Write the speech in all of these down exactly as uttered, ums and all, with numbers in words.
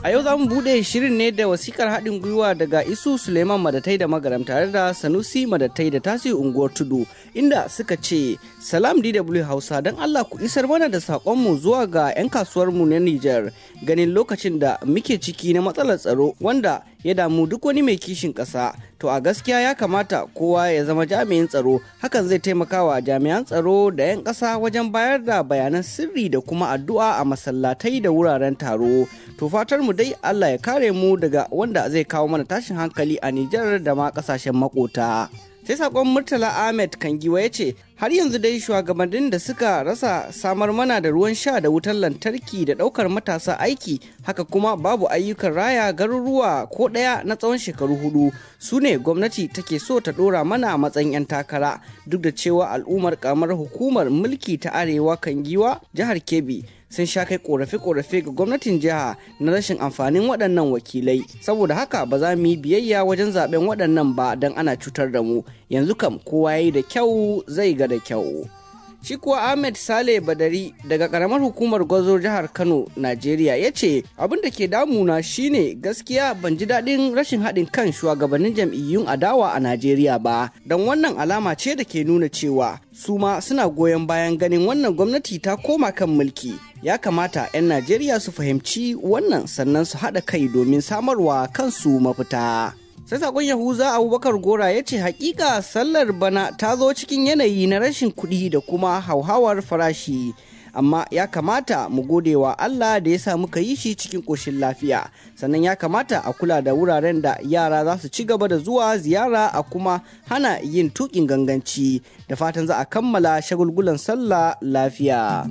A yau za mu buɗe shirin ne da wasikar haɗin gwiwa daga Isu Suleiman Madatai da Magaram tare da Sanusi Madatai da Tasi Unguwar Tudu, inda suka ce, Salam D W Hausa, don Allah ku isar mana da saƙonmu zuwa ga 'yan kasuwarmu na Nijar, ganin lokacin da muke ciki na matsalar tsaro wanda ya damu duk wani mai kishin ƙasa. To a gaskiya ya kamata kowa ya zama jami'in tsaro, hakan zai taimaka wa jami'an tsaro da 'yan ƙasa wajen bayar da bayanan sirri da kuma addu'a a masallatai da wuraren taro. To fatar mu dai Allah ya kare mu daga wanda zai kawo mana tashin hankali a Nijar da ma ƙasashen makota. Sai sakon Murtala Ahmed Kangiwa ya ce, har yanzu dai shugabannin da suka rasa samar mana da ruwan sha da wutar lantarki da ɗaukar matasa aiki, haka kuma babu ayyukan raya garuruwa ko ɗaya na tsawon shekaru hudu, su ne gwamnati take so ta ɗora mana a matsayin 'yan takara, duk da cewa al'ummar kamar hukumar mulki ta Arewa Kangiwa jihar Kebbi sun sha kai korafe-korafe ga gwamnatin jiha na rashin amfanin waɗannan wakilai, saboda haka ba za mu yi biyayya wajen zaben waɗannan ba don ana cutar da mu. Yanzu kam kowa ya yi da kyau zai ga da kyau. Shi kuwa Ahmed Sale Badari daga karamar hukumar Gwazo jihar Kano, Najeriya ya ce, abin da ke damuna shine gaskiya ban ji daɗin rashin haɗin kan shugabannin jam'iyyun adawa a Najeriya ba, don wannan alama ce da ke nuna cewa su ma suna goyon bayan ganin wannan gwamnati ta koma kan mulki. Ya kamata 'yan Najeriya su fahimci wannan sannan su haɗa kai domin samarwa kansu mafita. Sai sakon Yahuza Abubakar Gora ya ce hakika sallar bana ta zo cikin yanayi na rashin kuɗi da kuma hauhawar farashi, amma ya kamata mu gode wa Allah da ya sa muka yi shi cikin ƙoshin lafiya, sannan ya kamata a kula da wuraren da yara za su ci gaba da zuwa ziyara a kuma hana yin tuƙin ganganci, da fatan za a kammala shagulgulan sallah lafiya.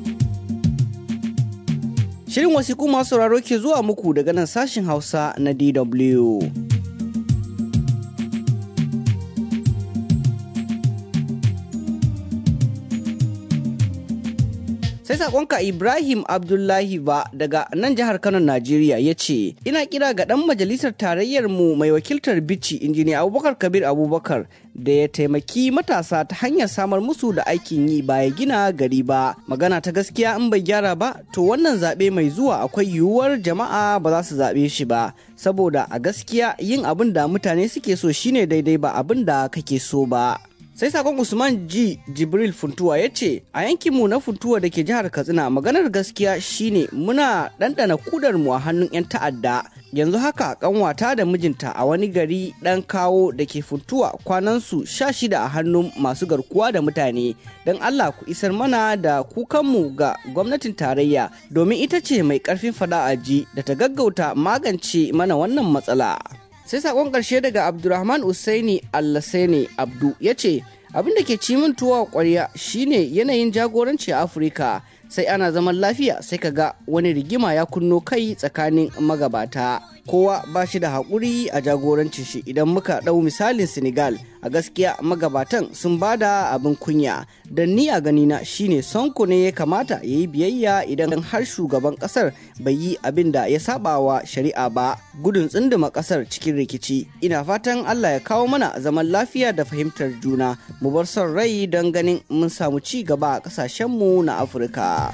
Shirin wasiku masu sauraro ke zuwa muku daga nan sashin Hausa na D W. Sai sakonka Ibrahim Abdullahi ba daga nan jihar Kano, Najeriya ya ce, ina kira ga ɗan majalisar tarayyar mu mai wakiltar Bichi injiniya Abubakar Kabir Abubakar da ya taimaki matasa ta hanyar samar musu da aikin yi ba ya gina gari ba. Magana ta gaskiya in bai gyara ba, to wannan zaɓe mai zuwa akwai yiwuwar jama'a ba za su zaɓe shi ba, saboda a gaskiya yin abin da mutane suke so shine daidai ba abin da kake so ba. Sai sakon Usman G. Jibril Funtuwa ya ce, a yankinmu na Funtuwa da ke jihar Katsina maganar gaskiya shine muna ɗanɗana kudarmu a hannun 'yan ta'adda. Yanzu haka kanwata da mijinta a wani gari ɗan kawo da ke Funtuwa kwanansu sha shida a hannun masu garkuwa da mutane. Don Allah ku isar mana da kukanmu ga gwamnatin tarayya domin ita ce mai ƙarfin fada a ji da ta gaggauta magance mana wannan matsala. Sai sakon ƙarshe daga Abdurrahman Usaini Allasene Abdu ya ce, abin da ke ci min tuwa ƙwarya shine yanayin jagoranci a Afirka, sai ana zaman lafiya sai ka ga wani rigima ya kunno kai tsakanin magabata. Kowa ba shi da haƙuri a jagorancin shi. Idan muka ɗau misalin Senegal, a gaskiya magabatan sun bada abin kunya, don ni a ganina shine Sonko ne ya kamata ya yi biyayya idan har shugaban ƙasar bai yi abin da ya saba wa shari'a ba, gudun tsunduma ƙasar cikin rikici. Ina fatan Allah ya kawo mana zaman lafiya da fahimtar juna, mu bar son rai don ganin mun samu ci gaba a ƙasashenmu na Afirka.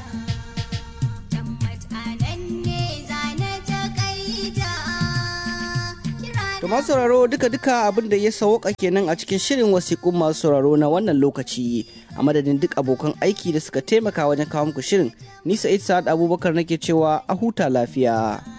To masu sauraro duka-duka abin da ya sauka kenan a cikin shirin wasiƙun masu sauraro na wannan lokaci, a madadin duk abokan aiki da suka taimaka wajen kawo muku shirin, ni Sa'id Sa'ad Abubakar nake cewa a huta lafiya.